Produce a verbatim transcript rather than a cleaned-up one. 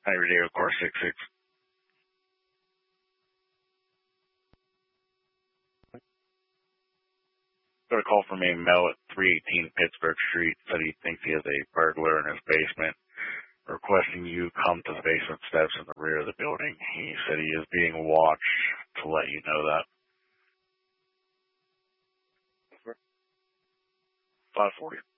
Hi, Radio Core six six. Got a call from a male at three eighteen Pittsburgh Street. Said he thinks he has a burglar in his basement, requesting you come to the basement steps in the rear of the building. He said he is being watched to let you know that. five forty.